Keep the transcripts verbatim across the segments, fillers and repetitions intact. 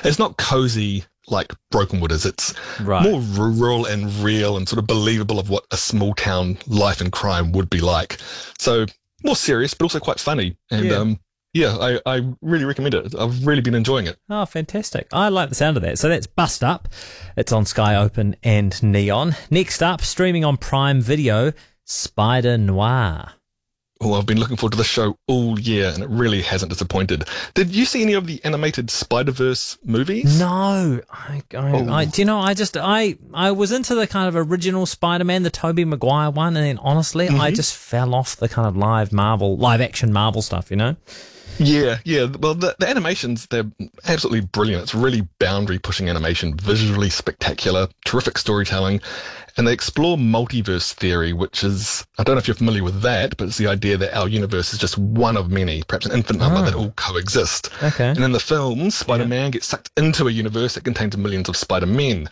It's not cozy like Brokenwood is. It's Right. more rural and real and sort of believable of what a small town life and crime would be like. So more serious, but also quite funny. And Yeah. um, yeah, I, I really recommend it. I've really been enjoying it. Oh, fantastic. I like the sound of that. So that's Bust Up. It's on Sky Open and Neon. Next up, streaming on Prime Video, Spider Noir. Oh, I've been looking forward to this show all year, and it really hasn't disappointed. Did you see any of the animated Spider-Verse movies? No, I, I, Oh. I, do you know, I just, I, I was into the kind of original Spider-Man, the Tobey Maguire one, and then honestly, I just fell off the kind of live Marvel, live action Marvel stuff, you know? Yeah, yeah. Well, the, the animations, they're absolutely brilliant. It's really boundary-pushing animation, visually spectacular, terrific storytelling. And they explore multiverse theory, which is, I don't know if you're familiar with that, but it's the idea that our universe is just one of many, perhaps an infinite number Oh. that all coexist. Okay. And in the films, Spider-Man gets sucked into a universe that contains millions of Spider-Men.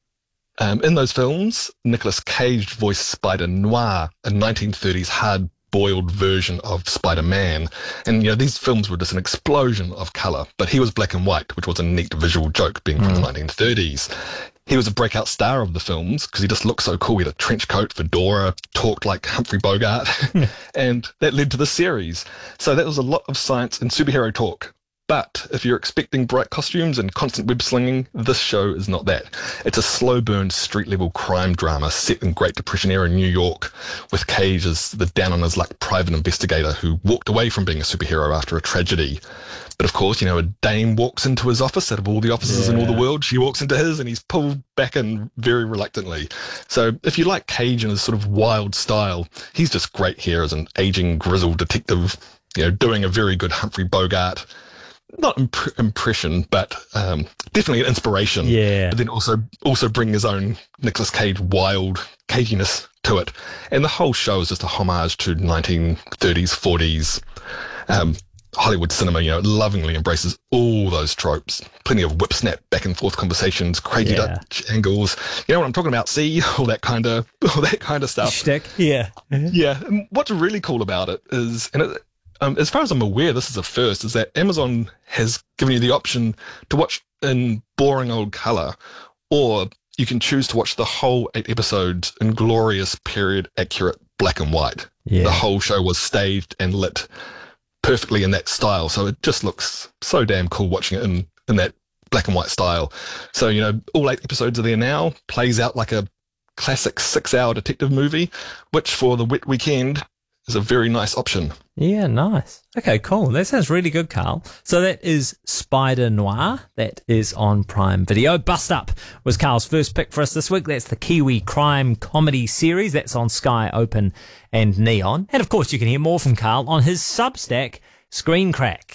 Um, in those films, Nicolas Cage voiced Spider Noir, a nineteen thirties hard-boiled version of Spider-Man. And, you know, these films were just an explosion of colour, but he was black and white, which was a neat visual joke being from the nineteen thirties. He was a breakout star of the films because he just looked so cool. He had a trench coat, fedora, talked like Humphrey Bogart, and that led to the series. So that was a lot of science and superhero talk. But if you're expecting bright costumes and constant web slinging, this show is not that. It's a slow-burn, street-level crime drama set in Great Depression era New York, with Cage as the down-on-his-luck private investigator who walked away from being a superhero after a tragedy. But of course, you know, a dame walks into his office. Out of all the offices in all the world, she walks into his and he's pulled back in very reluctantly. So if you like Cage and his sort of wild style, he's just great here as an aging, grizzled detective, you know, doing a very good Humphrey Bogart. Not imp- impression, but um, definitely an inspiration. Yeah. But then also also bring his own Nicolas Cage wild caginess to it. And the whole show is just a homage to nineteen thirties, forties um, Hollywood cinema. You know, it lovingly embraces all those tropes. Plenty of whip snap back and forth conversations, crazy Yeah. Dutch angles. You know what I'm talking about? See, all that kind of all that kind of stuff. Shtick. Yeah. Yeah. And what's really cool about it is, and it, Um, as far as I'm aware, this is a first, is that Amazon has given you the option to watch in boring old colour, or you can choose to watch the whole eight episodes in glorious period accurate black and white. Yeah. The whole show was staged and lit perfectly in that style, so it just looks so damn cool watching it in, in that black and white style. So, you know, all eight episodes are there now, plays out like a classic six-hour detective movie, which for the wet weekend is a very nice option. Yeah, nice. Okay, cool. That sounds really good, Carl. So that is Spider Noir. That is on Prime Video. Bust Up was Carl's first pick for us this week. That's the Kiwi crime comedy series. That's on Sky Open and Neon. And of course, you can hear more from Carl on his Substack, Screen Crack.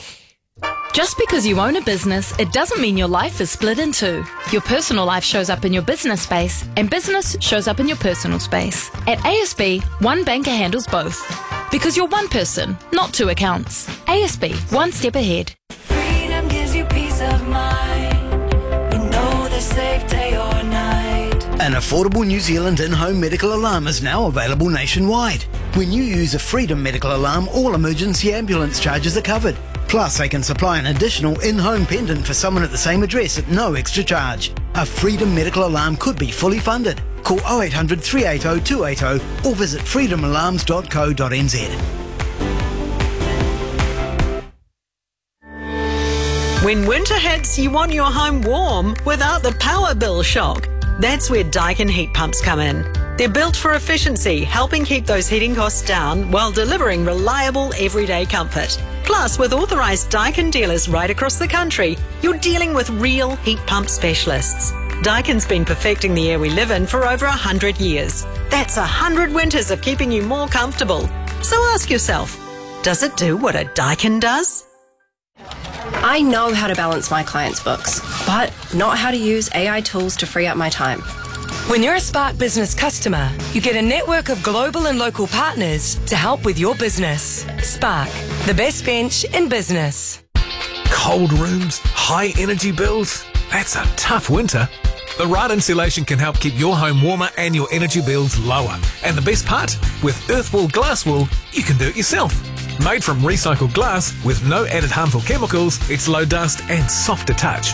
Just because you own a business, it doesn't mean your life is split in two. Your personal life shows up in your business space, and business shows up in your personal space. At A S B, one banker handles both. Because you're one person, not two accounts. A S B, one step ahead. Freedom gives you peace of mind. You know the safe day or night. An affordable New Zealand in-home medical alarm is now available nationwide. When you use a Freedom medical alarm, all emergency ambulance charges are covered. Plus, they can supply an additional in-home pendant for someone at the same address at no extra charge. A Freedom medical alarm could be fully funded. Call oh eight hundred, three eight oh, two eight oh or visit freedom alarms dot co dot n z. When winter hits, you want your home warm without the power bill shock. That's where Daikin heat pumps come in. They're built for efficiency, helping keep those heating costs down while delivering reliable everyday comfort. Plus, with authorised Daikin dealers right across the country, you're dealing with real heat pump specialists. Daikin's been perfecting the air we live in for over one hundred years. That's one hundred winters of keeping you more comfortable. So ask yourself, does it do what a Daikin does? I know how to balance my clients' books, but not how to use A I tools to free up my time. When you're a Spark Business customer, you get a network of global and local partners to help with your business. Spark, the best bench in business. Cold rooms, high energy bills. That's a tough winter. The right insulation can help keep your home warmer and your energy bills lower. And the best part? With Earthwool Glass Wool, you can do it yourself. Made from recycled glass with no added harmful chemicals, it's low dust and soft to touch.